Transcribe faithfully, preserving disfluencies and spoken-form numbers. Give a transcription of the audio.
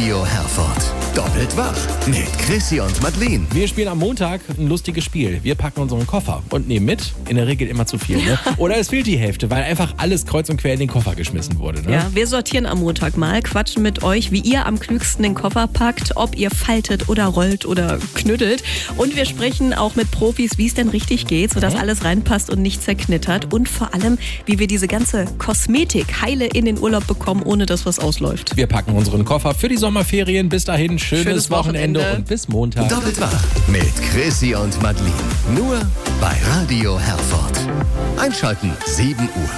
Radio Herford. Doppelt wach mit Chrissy und Madeleine. Wir spielen am Montag ein lustiges Spiel. Wir packen unseren Koffer und nehmen mit, in der Regel immer zu viel. Ne? Oder es fehlt die Hälfte, weil einfach alles kreuz und quer in den Koffer geschmissen wurde. Ne? Ja, wir sortieren am Montag mal, quatschen mit euch, wie ihr am klügsten den Koffer packt, ob ihr faltet oder rollt oder knüttelt. Und wir sprechen auch mit Profis, wie es denn richtig geht, sodass alles reinpasst und nicht zerknittert. Und vor allem, wie wir diese ganze Kosmetik heile in den Urlaub bekommen, ohne dass was ausläuft. Wir packen unseren Koffer für die Sommerferien. Bis dahin, schönes, Schönes Wochenende. Wochenende Und bis Montag. Doppelt wach mit Chrissy und Madeleine. Nur bei Radio Herford. Einschalten, sieben Uhr.